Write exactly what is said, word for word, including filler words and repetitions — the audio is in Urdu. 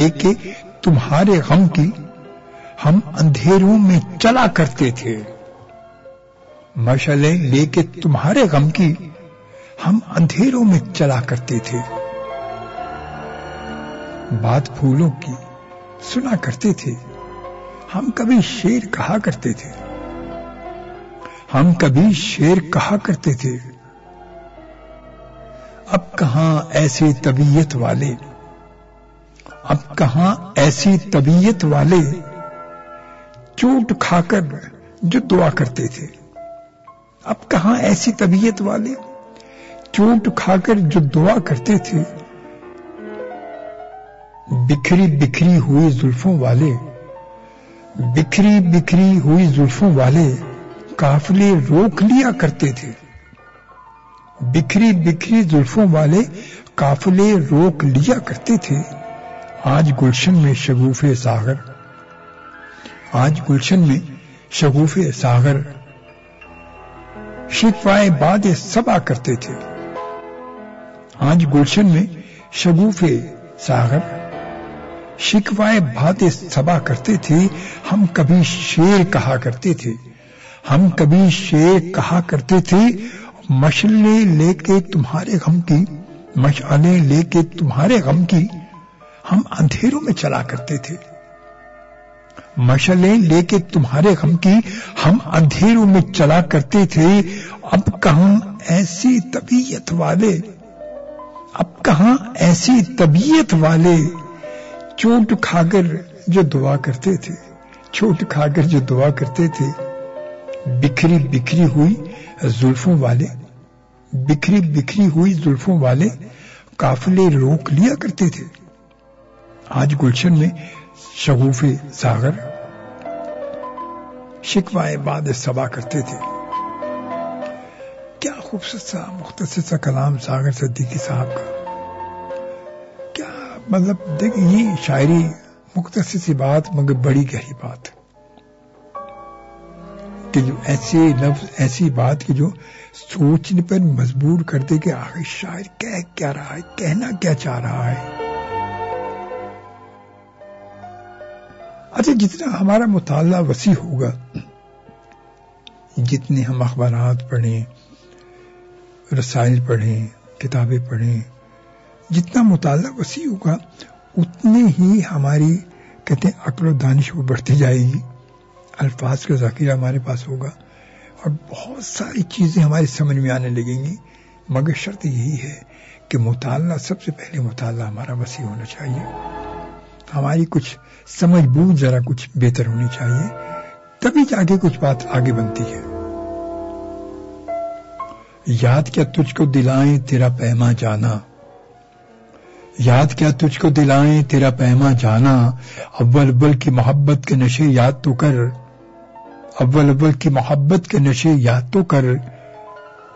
کہ تمہارے غم کی ہم اندھیروں میں چلا کرتے تھے، مشعلیں لے کے تمہارے غم کی ہم اندھیروں میں چلا کرتے تھے، بات پھولوں کی سنا کرتے تھے، ہم کبھی شعر کہا کرتے تھے، ہم کبھی شعر کہا کرتے تھے، اب کہاں ایسی طبیعت والے، اب کہاں ایسی طبیعت والے چوٹ کھا کر جو دعا کرتے تھے، اب کہاں ایسی طبیعت والے چوٹ کھا کر جو دعا کرتے تھے، بکھری بکھری ہوئی زلفوں والے، بکھری بکھری ہوئی زلفوں والے قافلے روک لیا کرتے تھے، بکھری بکھری زلفوں والے قافلے روک لیا کرتے تھے، آج گلشن میں شگوف ساغر، آج گلشن میں شگوف ساغر شکوائے باد صبا کرتے تھے، آج گلشن میں شگوف ساغر شکوائے باد صبا کرتے تھے، ہم کبھی شعر کہا کرتے تھے، ہم کبھی شعر کہا کرتے تھے، مشعلیں لے کے تمہارے غم کی، مشعلیں لے کے تمہارے غم کی ہم اندھیروں میں چلا کرتے تھے، مشعلیں لے کے تمہارے غم کی ہم اندھیروں میں چلا کرتے تھے، اب کہاں ایسی طبیعت والے، اب کہاں ایسی طبیعت والے چوٹ کھا کر جو دعا کرتے تھے، چوٹ کھا کر جو دعا کرتے تھے، بکھری بکھری ہوئی زلفوں والے، بکھری بکھری ہوئی زلفوں والے قافلے روک لیا کرتے تھے، آج گلشن میں شگوف ساغر شکوائے باد صبا کرتے تھے۔ کیا خوبصورت سا مختصر سا کلام ساغر صدیقی صاحب کا، کیا مطلب دیکھ، یہ شاعری مختصر سی بات مگر بڑی گہری بات کہ جو ایسے لفظ ایسی بات کہ جو سوچنے پر مجبور کرتے کہ آخر شاعر کہہ کیا رہا ہے، کہنا کیا چاہ رہا ہے۔ اچھا، جتنا ہمارا مطالعہ وسیع ہوگا، جتنے ہم اخبارات پڑھیں، رسائل پڑھیں، کتابیں پڑھیں، جتنا مطالعہ وسیع ہوگا اتنے ہی ہماری کہتے ہیں عقل و دانش وہ بڑھتی جائے گی، الفاظ کا ذخیرہ ہمارے پاس ہوگا اور بہت ساری چیزیں ہماری سمجھ میں آنے لگیں گی، مگر شرط یہی ہے کہ مطالعہ سب سے پہلے مطالعہ ہمارا وسیع ہونا چاہیے، ہماری کچھ سمجھ بوجھ ذرا کچھ بہتر ہونی چاہیے، تبھی جا کے کچھ بات آگے بنتی ہے۔ یاد کیا تجھ کو دلائیں تیرا پیما جانا، یاد کیا تجھ کو دلائیں تیرا پیما جانا، اول اول کی محبت کے نشے یاد تو کر، اول اول کی محبت کے نشے یاد تو کر،